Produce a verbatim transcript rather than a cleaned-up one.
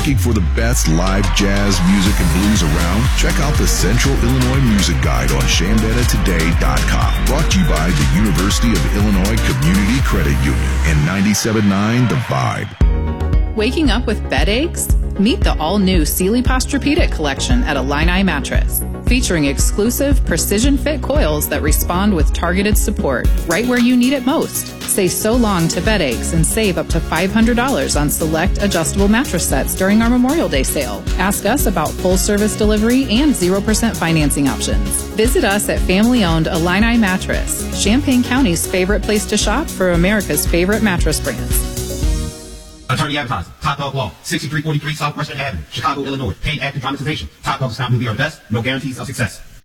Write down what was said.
Looking for the best live jazz, music, and blues around? Check out the Central Illinois Music Guide on Shandana Today dot com. Brought to you by the University of Illinois Community Credit Union and ninety-seven point nine The Vibe. Waking up with bed aches? Meet the all-new Sealy Posturepedic collection at Illini Mattress, featuring exclusive precision-fit coils that respond with targeted support right where you need it most. Say so long to bed aches and save up to five hundred dollars on select adjustable mattress sets during our Memorial Day sale. Ask us about full-service delivery and zero percent financing options. Visit us at family-owned Illini Mattress, Champaign County's favorite place to shop for America's favorite mattress brands. Attorney advertising. Top Dog Law. sixty-three forty-three Southwestern Avenue, Chicago, Illinois. Paid active dramatization. Top Dog is not movie or best. No guarantees of success.